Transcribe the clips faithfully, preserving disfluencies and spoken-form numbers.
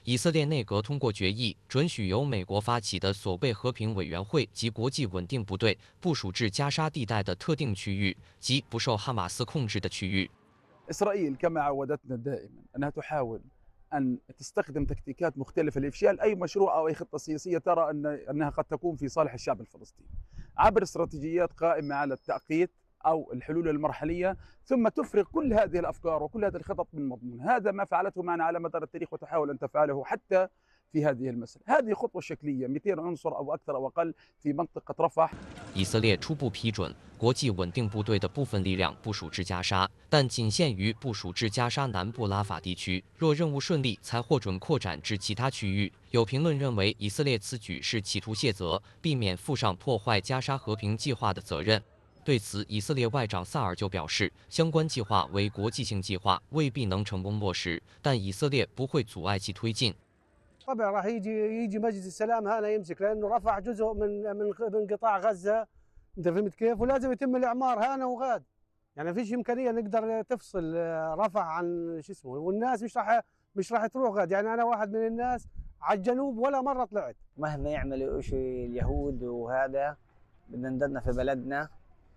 以色列内阁通过决议，准许由美国发起的所谓和平委员会及国际稳定部队部署至加沙地带的特定区域，即不受哈马斯控制的区域。 إسرائيل كما عودتنا دائما أنها تحاول أن تستخدم تكتيكات مختلفة لإفشال أي مشروع أو أي خطة سياسية ترى أن أنها قد تكون في صالح الشعب الفلسطيني عبر استراتيجيات قائمة على التأقيت أو الحلول المرحلية ثم تفرغ كل هذه الأفكار وكل هذه الخطط من مضمون. هذا ما فعلته معنا على مدار التاريخ وتحاول أن تفعله حتى في هذه المسألة. هذه خطوة شكلية مئتين عنصر أو أكثر أو أقل في منطقة رفح. 以色列初步批准国际稳定部队的部分力量部署至加沙，但仅限于部署至加沙南部拉法地区。若任务顺利，才获准扩展至其他区域。有评论认为，以色列此举是企图卸责，避免负上破坏加沙和平计划的责任。对此，以色列外长萨尔就表示，相关计划为国际性计划，未必能成功落实，但以色列不会阻碍其推进。 طبعا راح يجي يجي مجلس السلام هنا يمسك لانه رفع جزء من من من قطاع غزه انت فهمت كيف؟ ولازم يتم الاعمار هنا وغاد يعني فيش امكانيه نقدر تفصل رفح عن شو اسمه والناس مش راح مش راح تروح غاد يعني انا واحد من الناس على الجنوب ولا مره طلعت. مهما يعملوا شيء اليهود وهذا بدنا نضلنا في بلدنا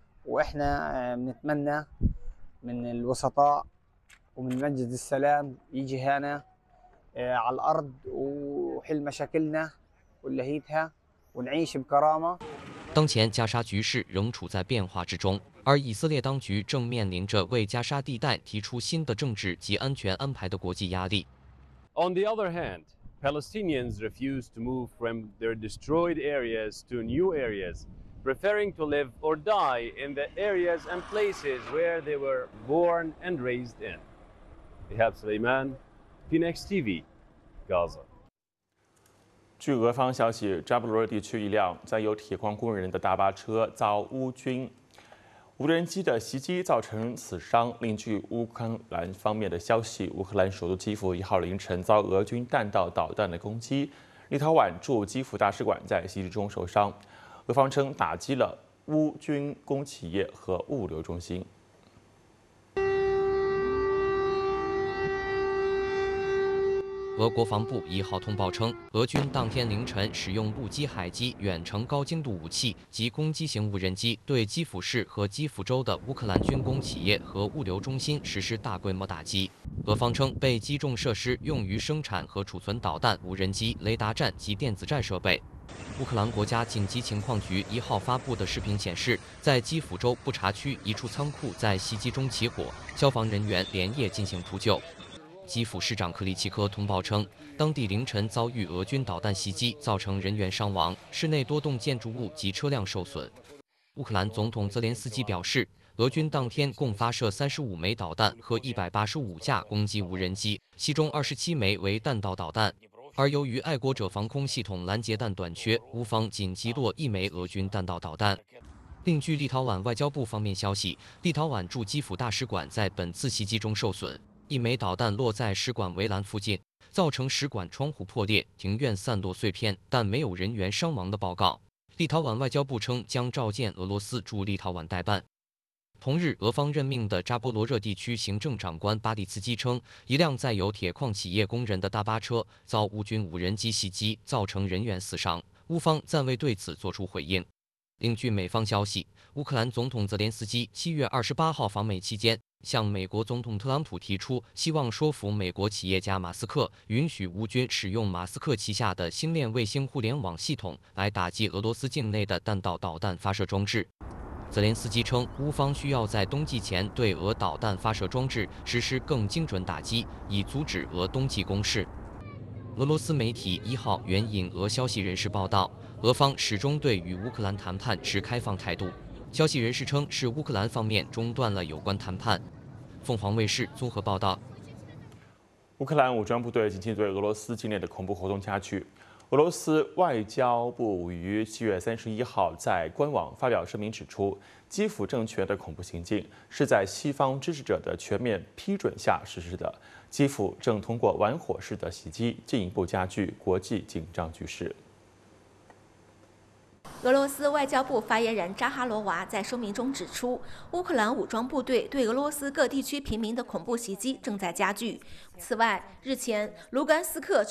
واحنا بنتمنى من الوسطاء ومن مجلس السلام يجي هنا على الأرض وحل مشاكلنا ونلهيتها ونعيش بكرامة。 当前加沙局势仍处在变化之中，而以色列当局正面临着为加沙地带提出新的政治及安全安排的国际压力。 On the other hand, Palestinians refuse to move from their destroyed areas to new areas, preferring to live or die in the areas and places where they were born and raised in. Ihab Suleiman, P N X T V, Gaza。 据俄方消息，扎波罗热地区一辆载有铁矿工人的大巴车遭乌军无人机的袭击，造成死伤。另据乌克兰方面的消息，乌克兰首都基辅一号凌晨遭俄军弹道导弹的攻击，立陶宛驻基辅大使馆在袭击中受伤。俄方称打击了乌军工企业和物流中心。 俄国防部一号通报称，俄军当天凌晨使用陆基、海基远程高精度武器及攻击型无人机，对基辅市和基辅州的乌克兰军工企业和物流中心实施大规模打击。俄方称，被击中设施用于生产和储存导弹、无人机、雷达站及电子战设备。乌克兰国家紧急情况局一号发布的视频显示，在基辅州布查区一处仓库在袭击中起火，消防人员连夜进行扑救。 基辅市长克里奇科通报称，当地凌晨遭遇俄军导弹袭击，造成人员伤亡，市内多栋建筑物及车辆受损。乌克兰总统泽连斯基表示，俄军当天共发射三十五枚导弹和一百八十五架攻击无人机，其中二十七枚为弹道导弹。而由于爱国者防空系统拦截弹短缺，乌方仅击落一枚俄军弹道导弹。 另据立陶宛外交部方面消息，立陶宛驻基辅大使馆在本次袭击中受损。 一枚导弹落在使馆围栏附近，造成使馆窗户破裂，庭院散落碎片，但没有人员伤亡的报告。立陶宛外交部称将召见俄罗斯驻立陶宛代办。同日，俄方任命的扎波罗热地区行政长官巴蒂茨基称，一辆载有铁矿企业工人的大巴车遭乌军无人机袭击，造成人员死伤。乌方暂未对此作出回应。 另据美方消息，乌克兰总统泽连斯基七月二十八号访美期间，向美国总统特朗普提出，希望说服美国企业家马斯克允许乌军使用马斯克旗下的星链卫星互联网系统来打击俄罗斯境内的弹道导弹发射装置。泽连斯基称，乌方需要在冬季前对俄导弹发射装置实施更精准打击，以阻止俄冬季攻势。 俄罗斯媒体一号援引俄消息人士报道，俄方始终对与乌克兰谈判持开放态度。消息人士称，是乌克兰方面中断了有关谈判。凤凰卫视综合报道。 乌克兰武装部队近期对俄罗斯境内的恐怖活动加剧。俄罗斯外交部于七月三十一号在官网发表声明指出，基辅政权的恐怖行径是在西方支持者的全面批准下实施的。 基辅正通过玩火式的袭击，进一步加剧国际紧张局势。 俄罗斯外交部发言人扎哈罗娃在声明中指出，乌克兰武装部队对俄罗斯各地区平民的恐怖袭击正在加剧。此外，日前卢甘斯克